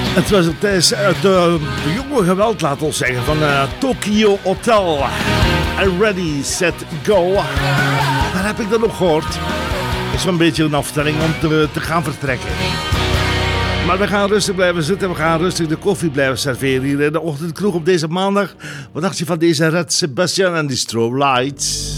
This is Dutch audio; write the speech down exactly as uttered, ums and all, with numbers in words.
Het was het is uit de, de jonge geweld, laat ons zeggen, van uh, Tokyo Hotel. Ready, set, go. Waar heb ik dat nog gehoord? Het is wel een beetje een afstelling om te, te gaan vertrekken. Maar we gaan rustig blijven zitten. We gaan rustig de koffie blijven serveren hier in de ochtendkroeg op deze maandag. Wat dacht je van deze Red Sebastian en die Strobe Lights?